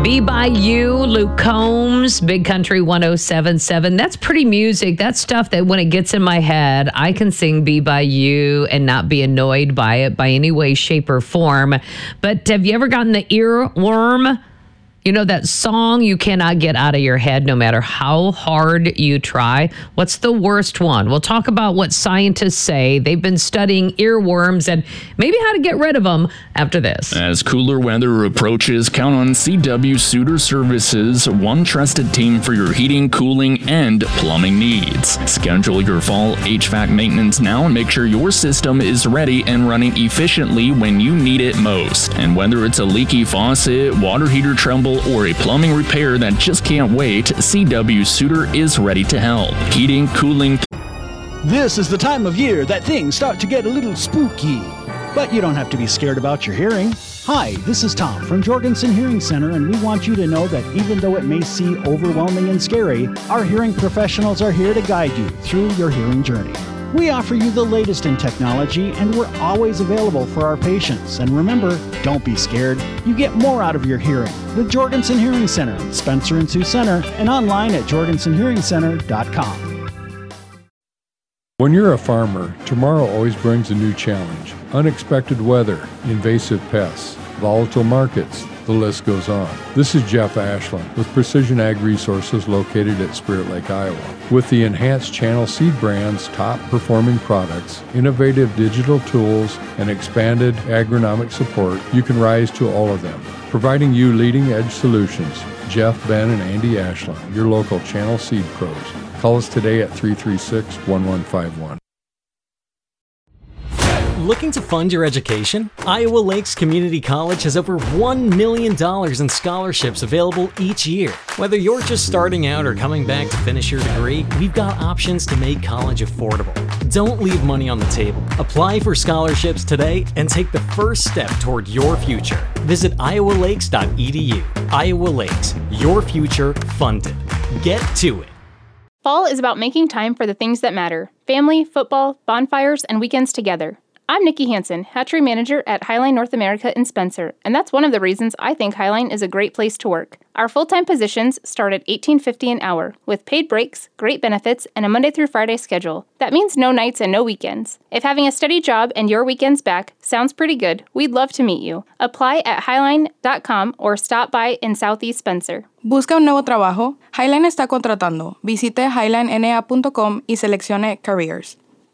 Be By You, Luke Combs, Big Country 107.7. That's pretty music. That's stuff that when it gets in my head, I can sing Be By You and not be annoyed by it by any way, shape, or form. But have you ever gotten the earworm? You know, that song you cannot get out of your head no matter how hard you try. What's the worst one? We'll talk about what scientists say. They've been studying earworms and maybe how to get rid of them after this. As cooler weather approaches, count on CW Suter Services, one trusted team for your heating, cooling, and plumbing needs. Schedule your fall HVAC maintenance now and make sure your system is ready and running efficiently when you need it most. And whether it's a leaky faucet, water heater trouble, or a plumbing repair that just can't wait, CW Suter is ready to help. Heating, cooling. This is the time of year that things start to get a little spooky. But you don't have to be scared about your hearing. Hi, this is Tom from Jorgensen Hearing Center, and we want you to know that even though it may seem overwhelming and scary, our hearing professionals are here to guide you through your hearing journey. We offer you the latest in technology, and we're always available for our patients. And remember, don't be scared. You get more out of your hearing with Jorgensen Hearing Center, Spencer and Sioux Center, and online at jorgensenhearingcenter.com. When you're a farmer, tomorrow always brings a new challenge. Unexpected weather, invasive pests, volatile markets, the list goes on. This is Jeff Ashland with Precision Ag Resources located at Spirit Lake, Iowa. With the enhanced Channel Seed brand's top performing products, innovative digital tools, and expanded agronomic support, you can rise to all of them. Providing you leading edge solutions, Jeff, Ben, and Andy Ashland, your local Channel Seed pros. Call us today at 336-1151. Looking to fund your education? Iowa Lakes Community College has over $1 million in scholarships available each year. Whether you're just starting out or coming back to finish your degree, we've got options to make college affordable. Don't leave money on the table. Apply for scholarships today and take the first step toward your future. Visit iowalakes.edu. Iowa Lakes, your future funded. Get to it. Fall is about making time for the things that matter: family, football, bonfires, and weekends together. I'm Nikki Hansen, hatchery manager at Highline North America in Spencer, and that's one of the reasons I think Highline is a great place to work. Our full-time positions start at $18.50 an hour, with paid breaks, great benefits, and a Monday through Friday schedule. That means no nights and no weekends. If having a steady job and your weekends back sounds pretty good, we'd love to meet you. Apply at highline.com or stop by in Southeast Spencer. ¿Busca un nuevo trabajo? Highline está contratando. Visite highlinena.com y seleccione Careers.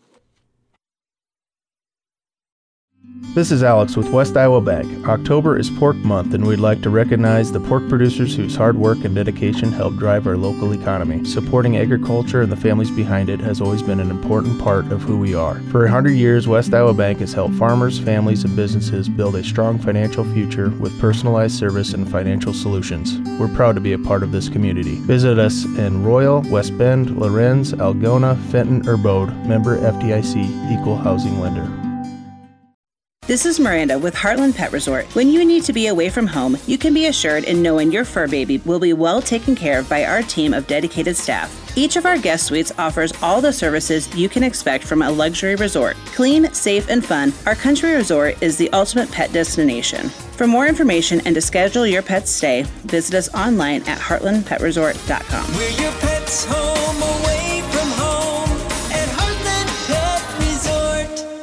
This is Alex with West Iowa Bank. October is Pork Month, and we'd like to recognize the pork producers whose hard work and dedication help drive our local economy. Supporting agriculture and the families behind it has always been an important part of who we are. For 100 years, West Iowa Bank has helped farmers, families, and businesses build a strong financial future with personalized service and financial solutions. We're proud to be a part of this community. Visit us in Royal, West Bend, Lorenz, Algona, Fenton, or Bode. Member FDIC, Equal Housing Lender. This is Miranda with Heartland Pet Resort. When you need to be away from home, you can be assured in knowing your fur baby will be well taken care of by our team of dedicated staff. Each of our guest suites offers all the services you can expect from a luxury resort. Clean, safe, and fun, our country resort is the ultimate pet destination. For more information and to schedule your pet's stay, visit us online at heartlandpetresort.com. We're your pet's home away from home at Heartland Pet Resort.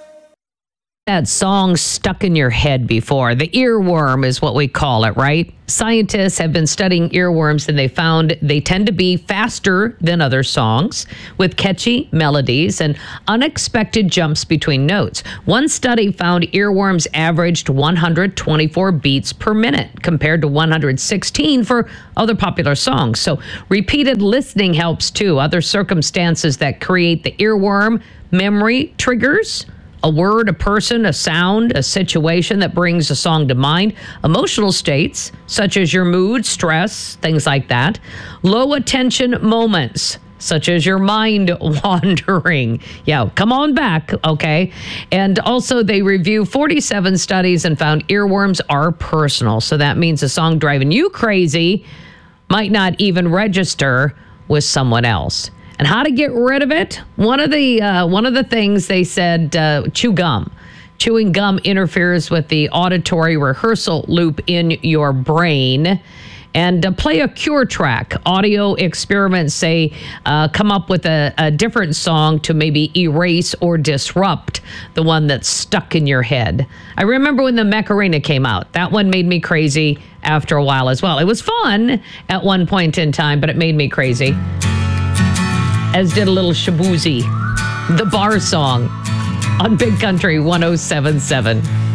That song stuck in your head before. The earworm is what we call it, right? Scientists have been studying earworms and they found they tend to be faster than other songs with catchy melodies and unexpected jumps between notes. One study found earworms averaged 124 beats per minute compared to 116 for other popular songs. So repeated listening helps too. Other circumstances that create the earworm: memory triggers, a word, a person, a sound, a situation that brings a song to mind, emotional states, such as your mood, stress, things like that, low attention moments, such as your mind wandering. Yeah, come on back, okay? And also they review 47 studies and found earworms are personal. So that means a song driving you crazy might not even register with someone else. And how to get rid of it? One of the things they said, chew gum. Chewing gum interferes with the auditory rehearsal loop in your brain. And play a cure track. Audio experiments say come up with a different song to maybe erase or disrupt the one that's stuck in your head. I remember when the Macarena came out. That one made me crazy after a while as well. It was fun at one point in time, but it made me crazy. As did a little Shaboozey, the bar song on Big Country 107.7.